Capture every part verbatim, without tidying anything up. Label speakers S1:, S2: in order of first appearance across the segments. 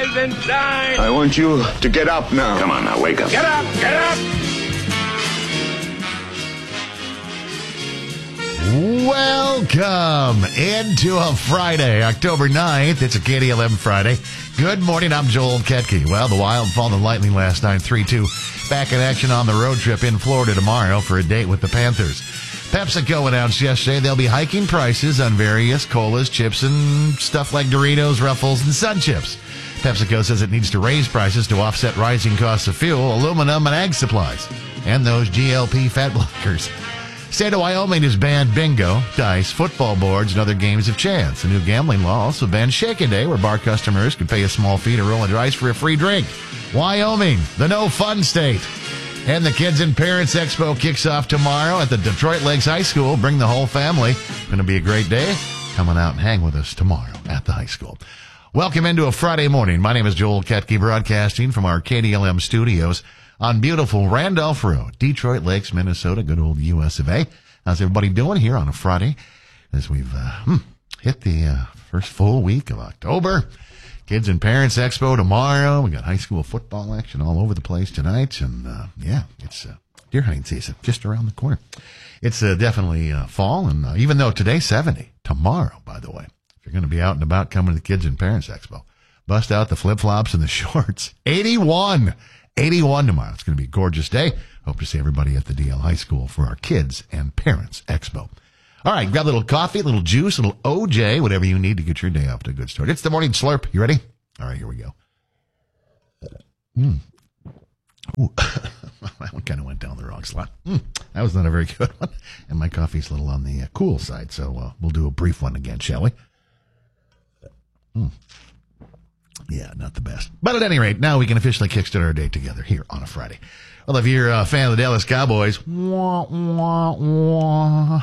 S1: rise and shine.
S2: I want you to get up now.
S3: Come on now, wake up.
S1: Get up, get up.
S4: Welcome into a Friday, October ninth. It's a K D L M Friday. Good morning, I'm Joel Ketke. Well, the Wild followed the Lightning last night, three two. Back in action on the road trip in Florida tomorrow for a date with the Panthers. PepsiCo announced yesterday they'll be hiking prices on various colas, chips, and stuff like Doritos, Ruffles, and Sun Chips. PepsiCo says it needs to raise prices to offset rising costs of fuel, aluminum, and ag supplies, and those G L P fat blockers. State of Wyoming has banned bingo, dice, football boards, and other games of chance. The new gambling law also bans Shake a Day, where bar customers can pay a small fee to roll a dice for a free drink. Wyoming, the no fun state. And the Kids and Parents Expo kicks off tomorrow at the Detroit Lakes High School. Bring the whole family. Going to be a great day. Come on out and hang with us tomorrow at the high school. Welcome into a Friday morning. My name is Joel Ketke, broadcasting from our K D L M studios on beautiful Randolph Road, Detroit Lakes, Minnesota, good old U S of A. How's everybody doing here on a Friday as we've uh, hmm, hit the uh, first full week of October? Kids and Parents Expo tomorrow. We got high school football action all over the place tonight. And, uh, yeah, it's uh, deer hunting season just around the corner. It's uh, definitely uh, fall. And uh, even though today's seventy, tomorrow, by the way, if you're going to be out and about coming to the Kids and Parents Expo, bust out the flip-flops and the shorts. eighty-one. eighty-one tomorrow. It's going to be a gorgeous day. Hope to see everybody at the D L High School for our Kids and Parents Expo. All right, grab a little coffee, a little juice, a little O J, whatever you need to get your day off to a good start. It's the morning slurp. You ready? All right, here we go. Mm. Ooh. That one kind of went down the wrong slot. Mm. That was not a very good one. And my coffee's a little on the uh, cool side, so uh, we'll do a brief one again, shall we? Mm. Yeah, not the best. But at any rate, now we can officially kickstart our day together here on a Friday. Well, if you're a fan of the Dallas Cowboys, wah, wah, wah.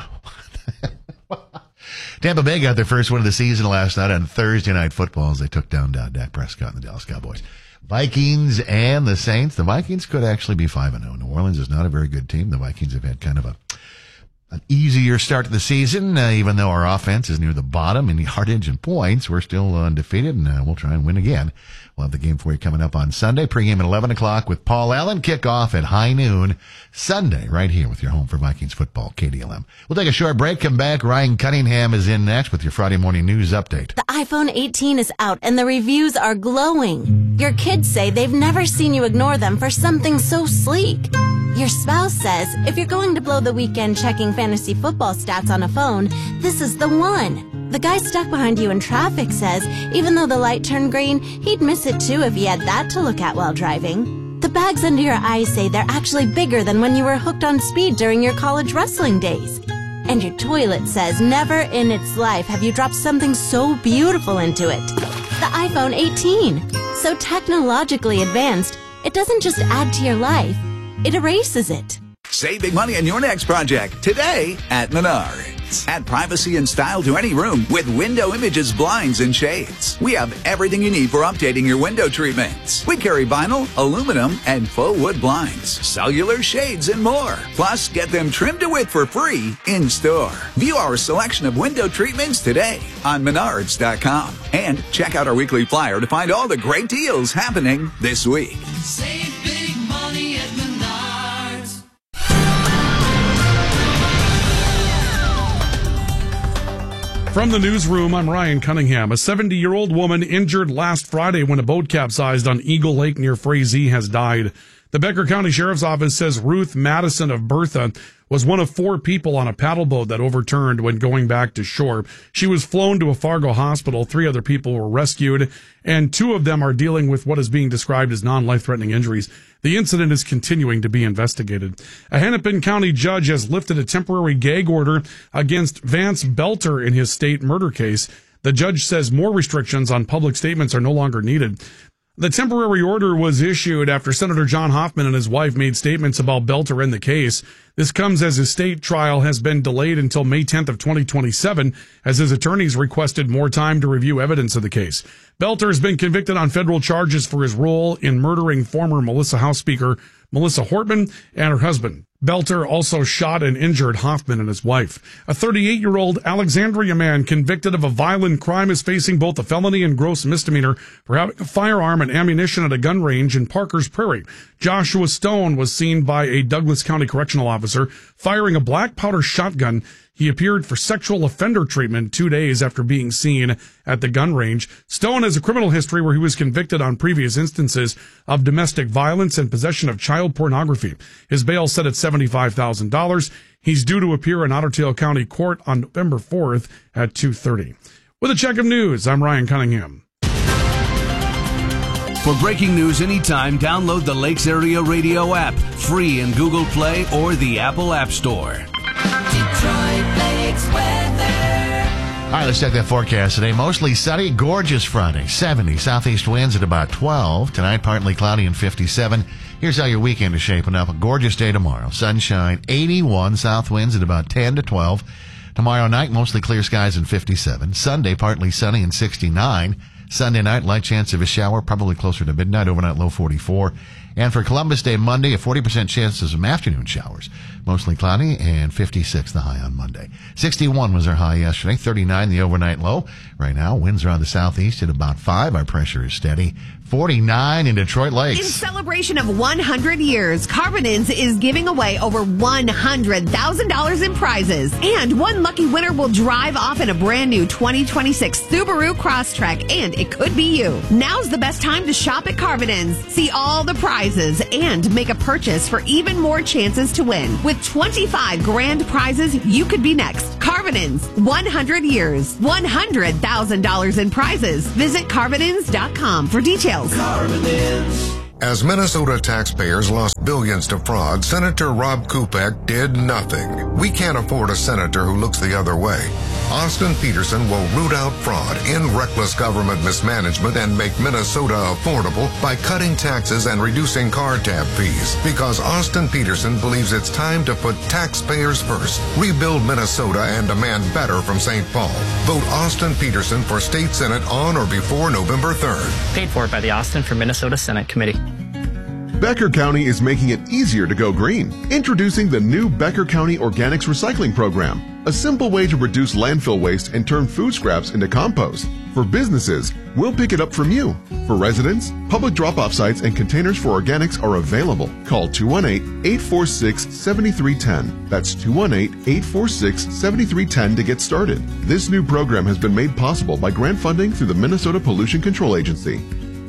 S4: Tampa Bay got their first win of the season last night on Thursday Night Football as they took down uh, Dak Prescott and the Dallas Cowboys. Vikings and the Saints. The Vikings could actually be five and oh. New Orleans is not a very good team. The Vikings have had kind of a an easier start to the season, uh, even though our offense is near the bottom in yardage and points. We're still undefeated, and uh, we'll try and win again. We'll have the game for you coming up on Sunday. Pregame at eleven o'clock with Paul Allen. Kickoff at high noon Sunday, right here with your home for Vikings football, K D L M. We'll take a short break, come back. Ryan Cunningham is in next with your Friday morning news update.
S5: The iPhone eighteen is out, and the reviews are glowing. Your kids say they've never seen you ignore them for something so sleek. Your spouse says if you're going to blow the weekend checking fantasy football stats on a phone, this is the one. The guy stuck behind you in traffic says even though the light turned green, he'd miss it too if he had that to look at while driving. The bags under your eyes say they're actually bigger than when you were hooked on speed during your college wrestling days. And your toilet says never in its life have you dropped something so beautiful into it. The iPhone eighteen. So technologically advanced, it doesn't just add to your life, it erases it.
S6: Save big money on your next project today at Menards. Add privacy and style to any room with Window Images blinds and shades. We have everything you need for updating your window treatments. We carry vinyl, aluminum, and faux wood blinds, cellular shades, and more. Plus, get them trimmed to width for free in store. View our selection of window treatments today on Menards dot com. And check out our weekly flyer to find all the great deals happening this week.
S7: Save big money at Menards.
S8: From the newsroom, I'm Ryan Cunningham. A seventy-year-old woman injured last Friday when a boat capsized on Eagle Lake near Frazee has died. The Becker County Sheriff's Office says Ruth Madison of Bertha was one of four people on a paddle boat that overturned when going back to shore. She was flown to a Fargo hospital. Three other people were rescued, and two of them are dealing with what is being described as non-life-threatening injuries. The incident is continuing to be investigated. A Hennepin County judge has lifted a temporary gag order against Vance Belter in his state murder case. The judge says more restrictions on public statements are no longer needed. The temporary order was issued after Senator John Hoffman and his wife made statements about Belter in the case. This comes as his state trial has been delayed until May tenth of twenty twenty-seven, as his attorneys requested more time to review evidence of the case. Belter has been convicted on federal charges for his role in murdering former Melissa House Speaker Melissa Hortman, and her husband. Belter also shot and injured Hoffman and his wife. A thirty-eight-year-old Alexandria man convicted of a violent crime is facing both a felony and gross misdemeanor for having a firearm and ammunition at a gun range in Parkers Prairie. Joshua Stone was seen by a Douglas County correctional officer firing a black powder shotgun. He appeared for sexual offender treatment two days after being seen at the gun range. Stone has a criminal history where he was convicted on previous instances of domestic violence and possession of child pornography. His bail set at seventy-five thousand dollars. He's due to appear in Otter Tail County Court on November fourth at two thirty. With a check of news, I'm Ryan Cunningham.
S1: For breaking news anytime, download the Lakes Area Radio app, free in Google Play or the Apple App Store.
S7: Detroit Lakes weather.
S4: All right, let's check that forecast today. Mostly sunny, gorgeous Friday. seventy, southeast winds at about twelve. Tonight, partly cloudy and fifty-seven. Here's how your weekend is shaping up. A gorgeous day tomorrow. Sunshine, eighty-one, south winds at about ten to twelve. Tomorrow night, mostly clear skies and fifty-seven. Sunday, partly sunny and sixty-nine. Sunday night, light chance of a shower, probably closer to midnight. Overnight low forty-four. And for Columbus Day Monday, a forty percent chance of some afternoon showers. Mostly cloudy and fifty-six the high on Monday. sixty-one was our high yesterday, thirty-nine the overnight low. Right now, winds are on the southeast at about five. Our pressure is steady. forty-nine in Detroit Lakes.
S3: In celebration of one hundred years, Carbonins is giving away over one hundred thousand dollars in prizes. And one lucky winner will drive off in a brand new twenty twenty-six Subaru Crosstrek, and it could be you. Now's the best time to shop at Carbonins. See all the prizes and make a purchase for even more chances to win. With twenty-five grand prizes, you could be next. Carbonins, one hundred years, one hundred thousand dollars in prizes. Visit Carbonins dot com for details.
S9: As Minnesota taxpayers lost billions to fraud, Senator Rob Kupek did nothing. We can't afford a senator who looks the other way. Austin Peterson will root out fraud, end reckless government mismanagement, and make Minnesota affordable by cutting taxes and reducing car tab fees. Because Austin Peterson believes it's time to put taxpayers first, rebuild Minnesota, and demand better from Saint Paul. Vote Austin Peterson for State Senate on or before November third.
S10: Paid for by the Austin for Minnesota Senate Committee.
S11: Becker County is making it easier to go green. Introducing the new Becker County Organics Recycling Program, a simple way to reduce landfill waste and turn food scraps into compost. For businesses, we'll pick it up from you. For residents, public drop-off sites and containers for organics are available. Call two one eight, eight four six, seven three one zero. That's two one eight, eight four six, seven three one zero to get started. This new program has been made possible by grant funding through the Minnesota Pollution Control Agency.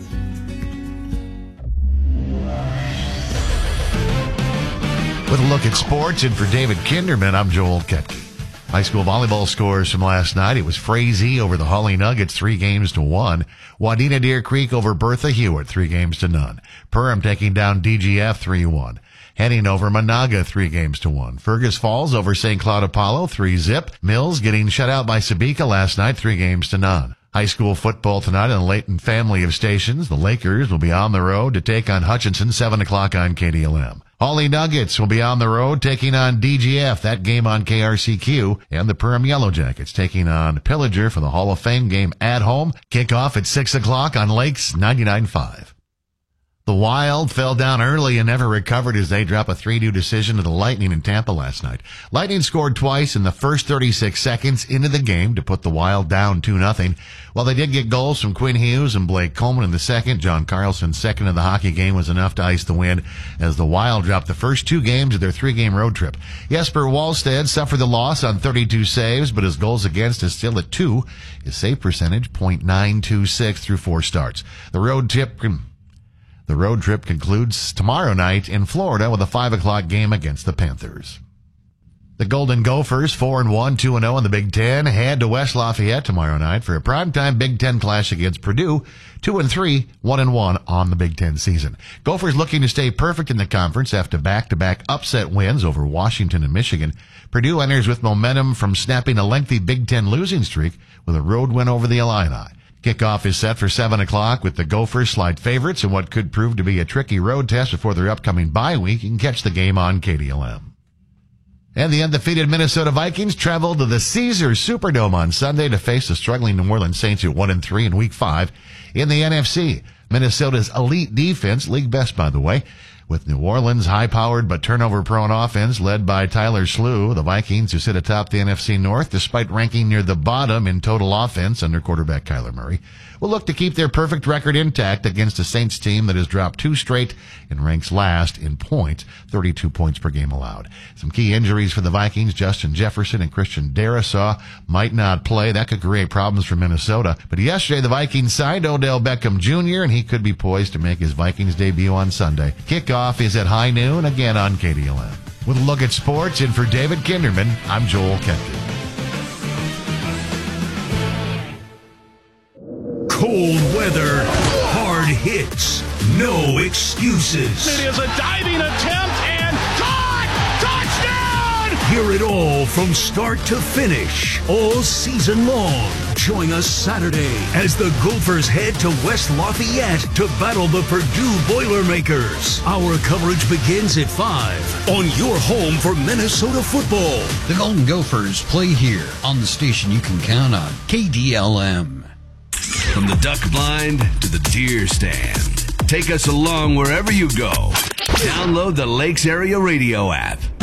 S4: With a look at sports, and for David Kinderman, I'm Joel Ketke. High school volleyball scores from last night. It was Frazee over the Holly Nuggets, three games to one. Wadena Deer Creek over Bertha Hewitt, three games to none. Perham taking down D G F three one. Heading over Monaga, three games to one. Fergus Falls over Saint Cloud Apollo, three zip. Mills getting shut out by Sabika last night, three games to none. High school football tonight on the Layton family of stations. The Lakers will be on the road to take on Hutchinson, seven o'clock on K D L M. Holly Nuggets will be on the road taking on D G F, that game on K R C Q, and the Perham Yellow Jackets taking on Pillager for the Hall of Fame game at home. Kickoff at six o'clock on Lakes ninety-nine point five. The Wild fell down early and never recovered as they drop a three two decision to the Lightning in Tampa last night. Lightning scored twice in the first thirty-six seconds into the game to put the Wild down two nothing. While they did get goals from Quinn Hughes and Blake Coleman in the second, John Carlson's second of the hockey game was enough to ice the win as the Wild dropped the first two games of their three-game road trip. Jesper Wallstedt suffered the loss on thirty-two saves, but his goals against is still at two. His save percentage, point nine two six through four starts. The road trip... The road trip concludes tomorrow night in Florida with a five o'clock game against the Panthers. The Golden Gophers, four and one, two and oh in the Big Ten, head to West Lafayette tomorrow night for a primetime Big Ten clash against Purdue, two and three, one and one on the Big Ten season. Gophers looking to stay perfect in the conference after back-to-back upset wins over Washington and Michigan. Purdue enters with momentum from snapping a lengthy Big Ten losing streak with a road win over the Illini. Kickoff is set for seven o'clock with the Gophers slight favorites in what could prove to be a tricky road test before their upcoming bye week. You can catch the game on K D L M. And the undefeated Minnesota Vikings travel to the Caesars Superdome on Sunday to face the struggling New Orleans Saints at one and three in week five in the N F C. Minnesota's elite defense, league best by the way, With New Orleans' high-powered but turnover-prone offense led by Tyler Slew, the Vikings, who sit atop the N F C North despite ranking near the bottom in total offense under quarterback Kyler Murray, will look to keep their perfect record intact against a Saints team that has dropped two straight and ranks last in points, thirty-two points per game allowed. Some key injuries for the Vikings: Justin Jefferson and Christian Darrisaw might not play. That could create problems for Minnesota. But yesterday, the Vikings signed Odell Beckham Junior, and he could be poised to make his Vikings debut on Sunday. Kickoff is at high noon, again on K D L M. With a look at sports, and for David Kinderman, I'm Joel Kempton.
S1: Cold weather, hard hits, no excuses.
S12: It is a diving attempt and caught! Touchdown!
S1: Hear it all from start to finish, all season long. Join us Saturday as the Gophers head to West Lafayette to battle the Purdue Boilermakers. Our coverage begins at five on your home for Minnesota football.
S13: The Golden Gophers play here on the station you can count on, K D L M.
S1: From the duck blind to the deer stand, take us along wherever you go. Download the Lakes Area Radio app.